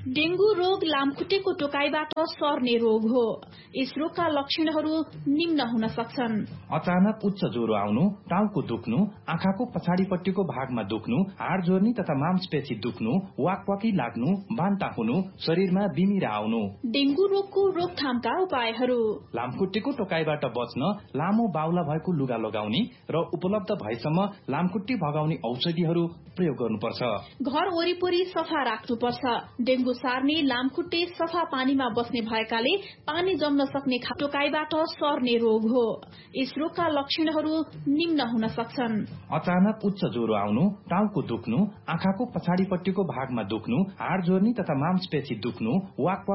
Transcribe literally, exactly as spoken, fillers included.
Dengue रोग लामखुट्टेको टोकाइबाट सर्ने रोग हो। यस रोगका लक्षणहरू निम्न हुन सक्छन्। अचानक उच्च ज्वरो आउनु, टाउको दुख्नु, आँखाको पछाडिपट्टिको भागमा दुख्नु, हाड जोर्नी तथा मांसपेशी दुख्नु, वाकवाकी लाग्नु, बान्ता हुनु, शरीरमा बिमिरा आउनु। डेंगू रोगको रोकथामका उपायहरू: लामखुट्टेको टोकाइबाट बच्न लामो बाहुला भएको लुगा लगाउने र उपलब्ध भएसम्म लामखुट्टे भगाउने औषधिहरू प्रयोग गर्नुपर्छ। घर वरिपरि सफा राख्नुपर्छ। डेंगू सार्ने लामखुट्टे सफा पानीमा बस्ने भएकाले पानी जम्न सक्ने टोकाइबाट सर्ने रोग हो। यस रोगका लक्षणहरू निम्न हुन सक्छन्। अचानक उच्च ज्वरो आउनु, टाउको दुख्नु, आँखाको पछाडिपट्टिको भागमा दुख्नु, हाड जोर्नी तथा मांसपेशी दुख्नु, वाक